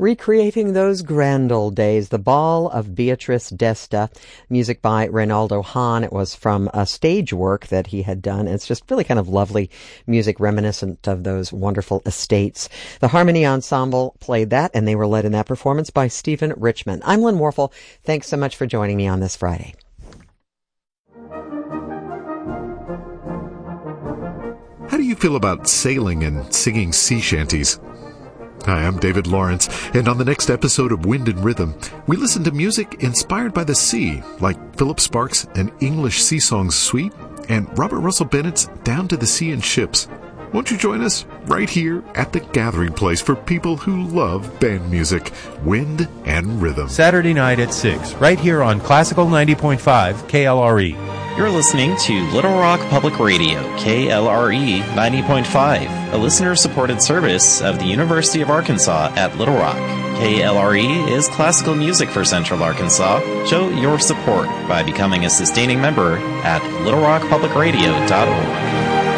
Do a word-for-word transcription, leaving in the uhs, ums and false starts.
recreating those grand old days. The Ball of Beatrice d'Este, music by Reynaldo Hahn. It was from a stage work that he had done. It's just really kind of lovely music reminiscent of those wonderful estates. The Harmony Ensemble played that, and they were led in that performance by Stephen Richman. I'm Lynn Warfel. Thanks so much for joining me on this Friday. How do you feel about sailing and singing sea shanties? Hi, I'm David Lawrence, and on the next episode of Wind and Rhythm, we listen to music inspired by the sea, like Philip Sparks' An English Sea Songs Suite and Robert Russell Bennett's Down to the Sea in Ships. Won't you join us right here at the gathering place for people who love band music, Wind and Rhythm? Saturday night at six, right here on Classical ninety point five K L R E. You're listening to Little Rock Public Radio, K L R E ninety point five, a listener-supported service of the University of Arkansas at Little Rock. K L R E is classical music for Central Arkansas. Show your support by becoming a sustaining member at little rock public radio dot org.